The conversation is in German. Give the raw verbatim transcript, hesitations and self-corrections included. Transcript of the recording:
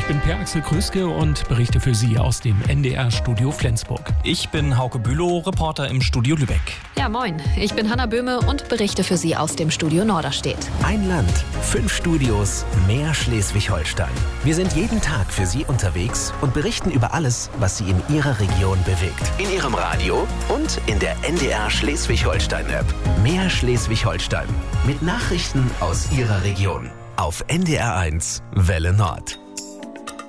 ich bin Per-Axel Krüske und berichte für Sie aus dem N D R-Studio Flensburg. Ich bin Hauke Bülow, Reporter im Studio Lübeck. Ja, moin. Ich bin Hanna Böhme und berichte für Sie aus dem Studio Norderstedt. Ein Land, fünf Studios, mehr Schleswig-Holstein. Wir sind jeden Tag für Sie unterwegs und berichten über alles, was Sie in Ihrer Region bewegt. In Ihrem Radio und in der N D R Schleswig-Holstein-App. Mehr Schleswig-Holstein. Mit Nachrichten aus Ihrer Region. Auf N D R eins Welle Nord.